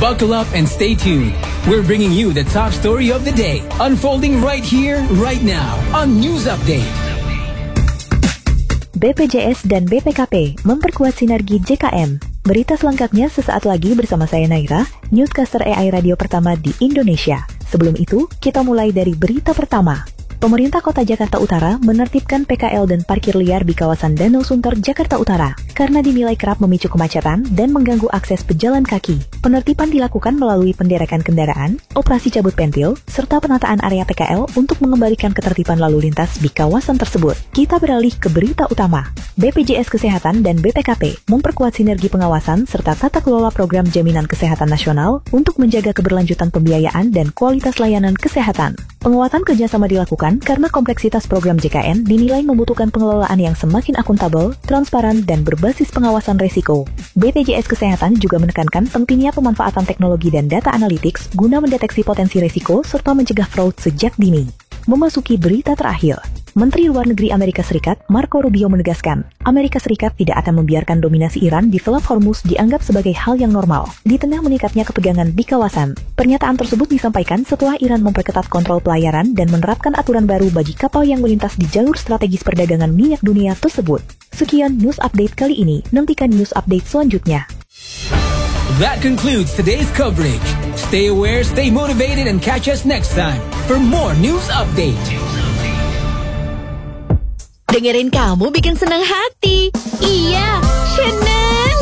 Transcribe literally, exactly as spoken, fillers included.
Buckle up and stay tuned. We're bringing you the top story of the day, unfolding right here, right now on News Update. B P J S dan B P K P memperkuat sinergi J K M. Berita selengkapnya sesaat lagi bersama saya Naira, newscaster A I radio pertama di Indonesia. Sebelum itu, kita mulai dari berita pertama. Pemerintah Kota Jakarta Utara menertibkan P K L dan parkir liar di kawasan Danau Sunter, Jakarta Utara karena dinilai kerap memicu kemacetan dan mengganggu akses pejalan kaki. Penertiban dilakukan melalui penderakan kendaraan, operasi cabut pentil, serta penataan area P K L untuk mengembalikan ketertiban lalu lintas di kawasan tersebut. Kita beralih ke berita utama. B P J S Kesehatan dan B P K P memperkuat sinergi pengawasan serta tata kelola program jaminan kesehatan nasional untuk menjaga keberlanjutan pembiayaan dan kualitas layanan kesehatan. Penguatan kerjasama dilakukan karena kompleksitas program J K N dinilai membutuhkan pengelolaan yang semakin akuntabel, transparan, dan berbasis pengawasan risiko. B P J S Kesehatan juga menekankan pentingnya pemanfaatan teknologi dan data analytics guna mendeteksi potensi risiko serta mencegah fraud sejak dini. Memasuki berita terakhir. Menteri Luar Negeri Amerika Serikat, Marco Rubio menegaskan, Amerika Serikat tidak akan membiarkan dominasi Iran di Selat Hormuz dianggap sebagai hal yang normal, di tengah meningkatnya ketegangan di kawasan. Pernyataan tersebut disampaikan setelah Iran memperketat kontrol pelayaran dan menerapkan aturan baru bagi kapal yang melintas di jalur strategis perdagangan minyak dunia tersebut. Sekian News Update kali ini, nantikan News Update selanjutnya. That concludes today's coverage. Stay aware, stay motivated, and catch us next time for more News Update. Dengerin kamu bikin senang hati. Iya,